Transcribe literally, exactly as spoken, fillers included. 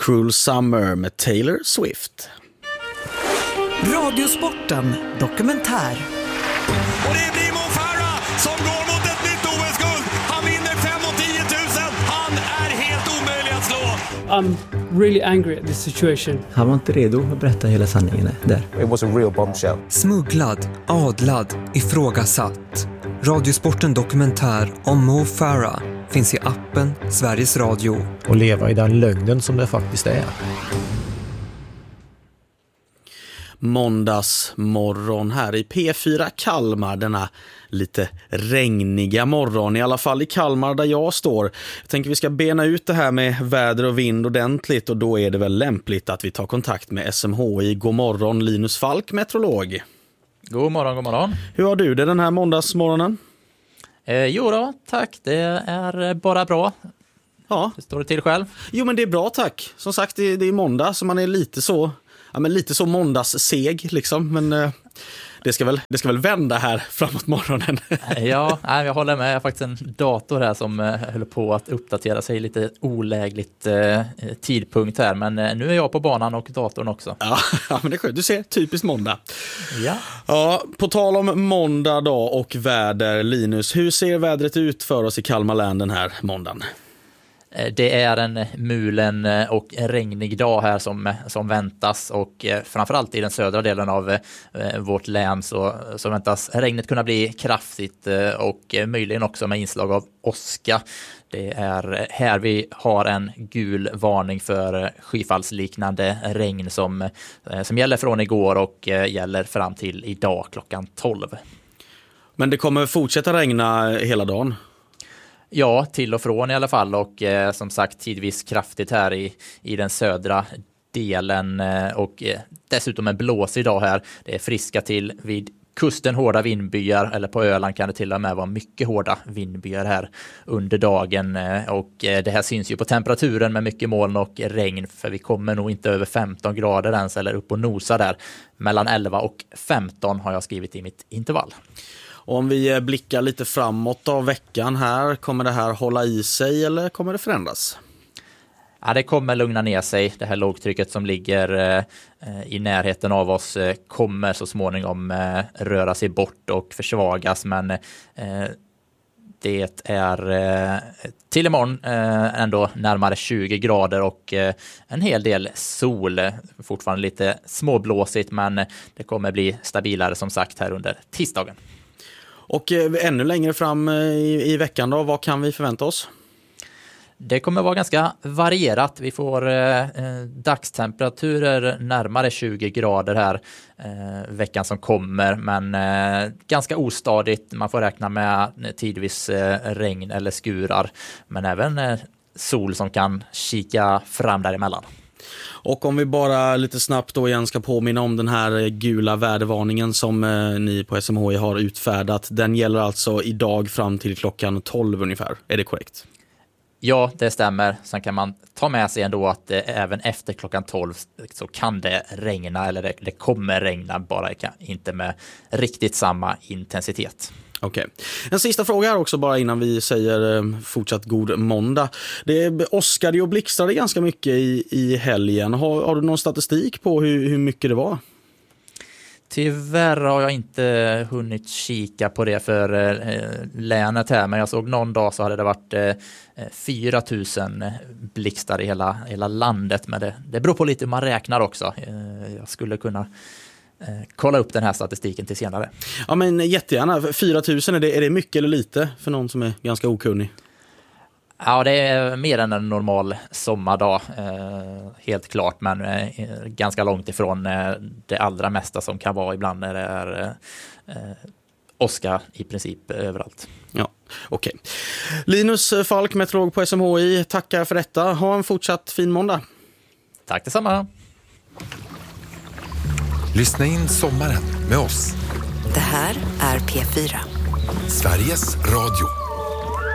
Cruel Summer med Taylor Swift. Radiosporten dokumentär. Och det blir Mo Farah som går mot ett nytt O S-guld. Han vinner fem och tio tusen. Han är helt omöjlig att slå. I'm really angry at this situation. Han var inte redo att berätta hela sanningen där. It was a real bombshell. Smugglad, adlad, ifrågasatt. Radiosporten dokumentär om Mo Farah finns i appen Sveriges Radio. Och leva i den lögnen som det faktiskt är. Måndagsmorgon här i P fyra Kalmar, denna lite regniga morgon, i alla fall i Kalmar där jag står. Jag tänker vi ska bena ut det här med väder och vind ordentligt, och då är det väl lämpligt att vi tar kontakt med S M H I. God morgon Linus Falk, meteorolog. God morgon, god morgon. Hur har du det den här måndagsmorgonen? Eh, jo då, tack. Det är bara bra. Ja. Det står det till själv? Jo, men det är bra, tack. Som sagt, det, det är måndag, så man är lite så... Ja, men lite så måndagsseg liksom, men eh, det, ska väl, det ska väl vända här framåt morgonen. Ja, nej, jag håller med. Jag har faktiskt en dator här som eh, håller på att uppdatera sig lite olägligt eh, tidpunkt här, men eh, nu är jag på banan och datorn också. Ja, ja, men det är skönt. Du ser, typiskt måndag. Ja. Ja, på tal om måndag då och väder, Linus, hur ser vädret ut för oss i Kalmar län den här måndagen? Det är en mulen och regnig dag här som, som väntas, och framförallt i den södra delen av vårt län så, så väntas regnet kunna bli kraftigt och möjligen också med inslag av åska. Det är här vi har en gul varning för skyfallsliknande regn som, som gäller från igår och gäller fram till idag klockan tolv. Men det kommer fortsätta regna hela dagen? Ja, till och från i alla fall, och eh, som sagt tidvis kraftigt här i, i den södra delen eh, och eh, dessutom en blås idag här. Det är friska till vid kusten hårda vindbyar, eller på Öland kan det till och med vara mycket hårda vindbyar här under dagen, eh, och eh, det här syns ju på temperaturen med mycket moln och regn, för vi kommer nog inte över femton grader ens, eller upp och nosa där. Mellan elva och femton har jag skrivit i mitt intervall. Och om vi blickar lite framåt av veckan här, kommer det här hålla i sig eller kommer det förändras? Ja, det kommer lugna ner sig. Det här lågtrycket som ligger eh, i närheten av oss eh, kommer så småningom eh, röra sig bort och försvagas, men eh, det är eh, till imorgon eh, ändå närmare tjugo grader och eh, en hel del sol. Fortfarande lite småblåsigt, men det kommer bli stabilare som sagt här under tisdagen. Och eh, ännu längre fram i, i veckan då, vad kan vi förvänta oss? Det kommer vara ganska varierat. Vi får eh, dagstemperaturer närmare tjugo grader här eh, veckan som kommer, men eh, ganska ostadigt. Man får räkna med tidvis eh, regn eller skurar, men även eh, sol som kan kika fram däremellan. Och om vi bara lite snabbt då igen ska påminna om den här gula vädervarningen som eh, ni på S M H I har utfärdat. Den gäller alltså idag fram till klockan tolv ungefär. Är det korrekt? Ja, det stämmer. Sen kan man ta med sig ändå att eh, även efter klockan tolv så kan det regna, eller det, det kommer regna, bara inte med riktigt samma intensitet. Okej. Okay. En sista fråga här också bara innan vi säger eh, fortsatt god måndag. Det åskade och blixtrade ganska mycket i, i helgen. Har, har du någon statistik på hur, hur mycket det var? Tyvärr har jag inte hunnit kika på det för eh, länet här, men jag såg någon dag så hade det varit eh, fyra tusen blixtar i hela, hela landet, men det, det beror på lite hur man räknar också. Eh, jag skulle kunna eh, kolla upp den här statistiken till senare. Ja, men jättegärna. fyra tusen, är det, är det mycket eller lite för någon som är ganska okunnig? Ja, det är mer än en normal sommardag, eh, helt klart, men eh, ganska långt ifrån eh, det allra mesta som kan vara ibland när det är eh, åska i princip överallt. Ja, okej. Okay. Linus Falk, meteorolog på S M H I, tackar för detta. Ha en fortsatt fin måndag. Tack detsamma. Lyssna in sommaren med oss. Det här är P fyra. Sveriges Radio.